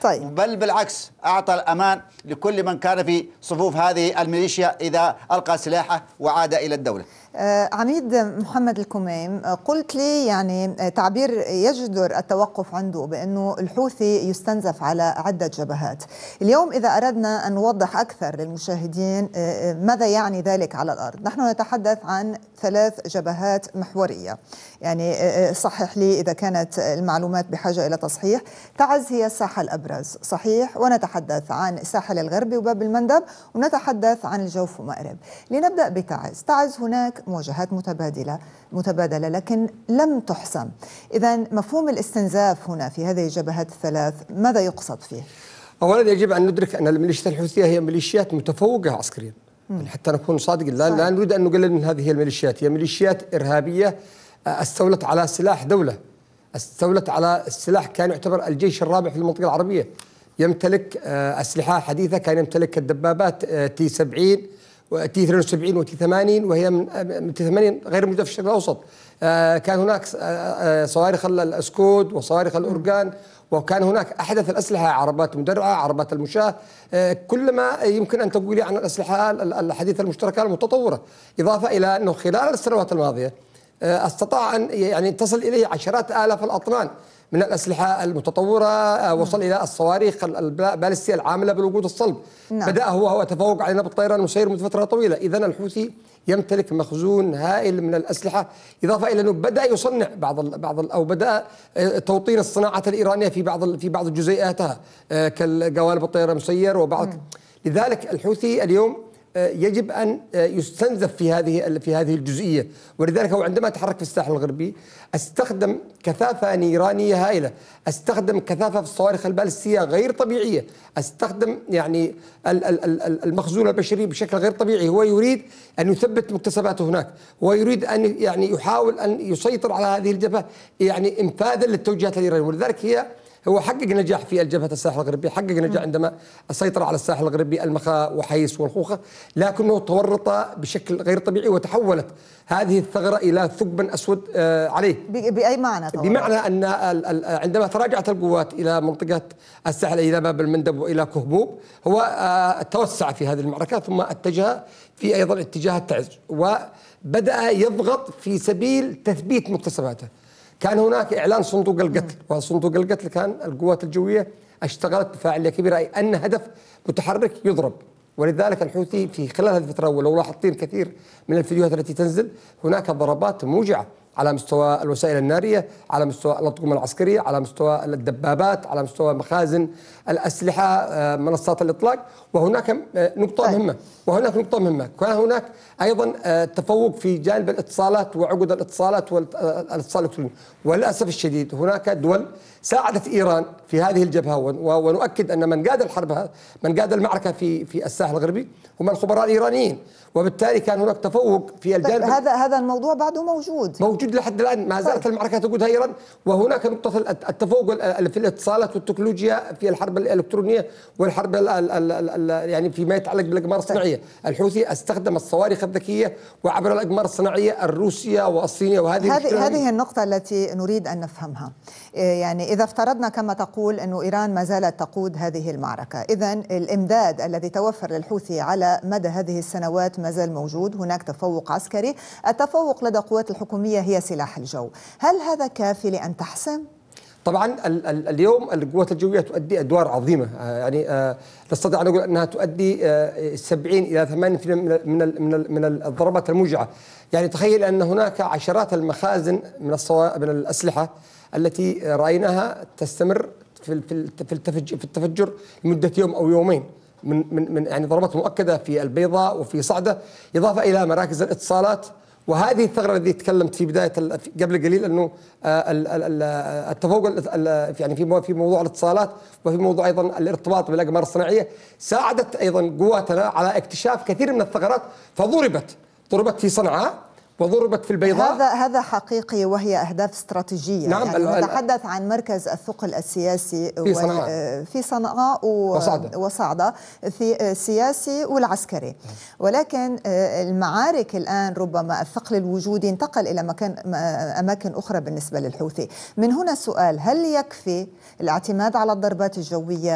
طيب. بل بالعكس أعطى الأمان لكل من كان في صفوف هذه الميليشيا إذا ألقى سلاحه وعاد إلى الدولة. عميد محمد الكميم، قلت لي يعني تعبير يجدر التوقف عنده بأنه الحوثي يستنزف على عدة جبهات. اليوم إذا أردنا أن نوضح أكثر للمشاهدين ماذا يعني ذلك على الأرض، نحن نتحدث عن 3 جبهات محورية، يعني صحح لي إذا كانت المعلومات بحاجة إلى تصحيح. تعز هي الساحة الأبرز، صحيح، ونتحدث عن الساحل الغربي وباب المندب، ونتحدث عن الجوف ومأرب. لنبدأ بتعز. تعز هناك مواجهات متبادلة لكن لم تحسم. إذا مفهوم الاستنزاف هنا في هذه الجبهات ال3 ماذا يقصد فيه؟ أولا يجب أن ندرك أن الميليشيات الحوثية هي ميليشيات متفوقة عسكريا، حتى نكون صادقين. لا نريد أن نقلل من هذه الميليشيات. هي ميليشيات إرهابية استولت على سلاح دولة، استولت على السلاح كان يعتبر الجيش الرابع في المنطقة العربية، يمتلك أسلحة حديثة، كان يمتلك الدبابات تي 70 وتي 72 وتي 80، وهي من تي 80 غير موجودة في الشرق الأوسط. كان هناك صواريخ الأسكود وصواريخ الأورجان، وكان هناك أحدث الأسلحة، عربات مدرعة، عربات المشاة، كل ما يمكن أن تقولي عن الأسلحة الحديثة المشتركة المتطورة. إضافة إلى أنه خلال السنوات الماضية استطاع أن يعني تصل إليه عشرات آلاف الأطنان من الأسلحة المتطورة، وصل إلى الصواريخ البالستية العاملة بالوقود الصلب. بدأ هو تفوق علينا بالطيران المسير منذ فترة طويلة. إذن الحوثي يمتلك مخزون هائل من الأسلحة، إضافة إلى أنه بدأ يصنع أو بدأ توطين الصناعات الإيرانية في بعض جزيئاتها كالقوالب الطيران المسير وبعض. لذلك الحوثي اليوم يجب أن يستنزف في هذه الجزئية، ولذلك هو عندما يتحرك في الساحل الغربي استخدم كثافة نيرانية هائلة، استخدم كثافة في الصواريخ البالستية غير طبيعية، استخدم يعني المخزون البشري بشكل غير طبيعي. هو يريد أن يثبت مكتسباته هناك، هو يريد أن يعني يحاول أن يسيطر على هذه الجبهة يعني إنفاذا للتوجيهات الإيرانية. ولذلك هو حقق نجاح في الجبهة الساحل الغربي، حقق نجاح عندما سيطر على الساحل الغربي المخا وحيس والخوخة، لكنه تورط بشكل غير طبيعي، وتحولت هذه الثغرة إلى ثقب أسود عليه. بأي معنى تورط؟ بمعنى أن عندما تراجعت القوات إلى منطقة الساحل، إلى باب المندب وإلى كهبوب، هو توسع في هذه المعركة، ثم اتجه في أيضا اتجاه التعز، وبدأ يضغط في سبيل تثبيت مكتسباته. كان هناك إعلان صندوق القتل، وصندوق القتل كان القوات الجوية اشتغلت بفاعلية كبيرة، أي أن هدف متحرك يضرب. ولذلك الحوثي في خلال هذه الفترة، ولو لاحظتين كثير من الفيديوهات التي تنزل، هناك ضربات موجعة على مستوى الوسائل النارية، على مستوى الأطقم العسكرية، على مستوى الدبابات، على مستوى مخازن الأسلحة، منصات الإطلاق. وهناك نقطة مهمة، كان هناك أيضا تفوق في جانب الاتصالات وعقد الاتصالات والاتصال الإلكتروني. وللأسف الشديد هناك دول ساعدت إيران في هذه الجبهة، ونؤكد أن من قاد المعركة في الساحل الغربي هم الخبراء الإيرانيين، وبالتالي كان هناك تفوق في الجانب. هذا الموضوع بعده موجود لحد الآن، ما زالت المعركة تقودها إيران. وهناك نقطة التفوق في الاتصالات والتكنولوجيا في الحرب الإلكترونية والحرب يعني فيما يتعلق بالأقمار الصناعية. الحوثي استخدم الصواريخ الذكية وعبر الأقمار الصناعية الروسية والصينية، هذه النقطة التي نريد أن نفهمها. يعني إذا افترضنا كما تقول أن إيران ما زالت تقود هذه المعركة، إذن الإمداد الذي توفر للحوثي على مدى هذه السنوات ما زال موجود، هناك تفوق عسكري، التفوق لدى القوات الحكومية هي سلاح الجو. هل هذا كافي لأن تحسم؟ طبعا اليوم القوات الجوية تؤدي أدوار عظيمة، يعني نستطيع أن نقول أنها تؤدي 70 إلى 80% من الضربات الموجعة. يعني تخيل أن هناك عشرات المخازن من الأسلحة التي رأيناها تستمر في التفجر لمدة يوم أو يومين، من يعني ضربات مؤكدة في البيضاء وفي صعدة، إضافة إلى مراكز الاتصالات. وهذه الثغرة التي تكلمت في بداية قبل قليل أنه التفوق يعني في موضوع الاتصالات وفي موضوع أيضا الارتباط بالأقمار الصناعية، ساعدت أيضا قواتنا على اكتشاف كثير من الثغرات، ضربت في صنعاء وضربت في البيضاء. هذا حقيقي، وهي أهداف استراتيجية. نعم، يعني نتحدث عن مركز الثقل السياسي في صنعاء وصعدة، في السياسي والعسكري. ولكن المعارك الآن ربما الثقل الوجودي انتقل إلى أماكن أخرى بالنسبة للحوثي. من هنا السؤال: هل يكفي الاعتماد على الضربات الجوية